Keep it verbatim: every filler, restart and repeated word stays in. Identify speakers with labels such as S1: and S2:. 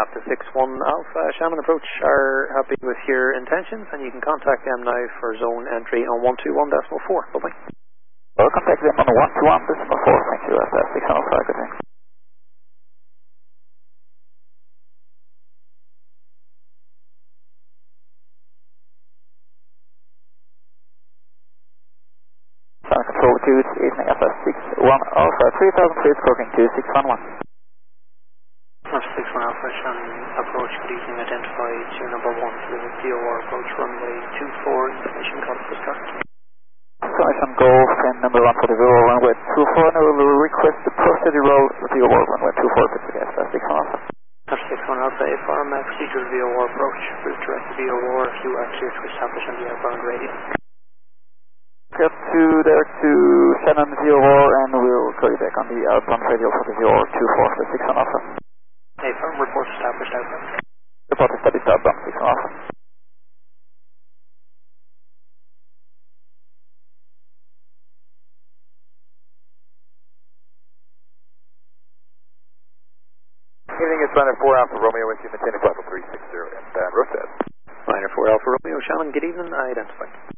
S1: after six one Alpha Shannon approach are happy with your intentions, and you can contact them now for zone entry on one two one decimal four. Bye bye.
S2: Well, contact them on one two one decimal four. Thank you. That's six one Alpha. Good day. Sound control good evening. Alpha six one Alpha three thousand feet approaching two six one one.
S1: Alpha six one Alpha Shannon approach. Good evening. Identified your number one to the V O R approach runway two four. Information code for start.
S2: Information Golf and number one for the V O R runway two four, and we will request the procedure roll V O R runway two four to the Alpha six one Alpha.
S1: Alpha six one Alpha, F R M A procedure V O R approach. Route direct to V O R. You are clear to establish on the outbound radio.
S2: Get to there to Shannon V O R, and we'll call you back on the outbound radio for the V O R two four to six one Alpha.
S1: A firm report established outbound.
S2: Report established outbound six one Alpha.
S3: Evening, it's Liner four Alpha Romeo with you, maintaining level three six zero, and uh, Rosette.
S1: Liner four Alpha Romeo, Shannon, good evening, identified.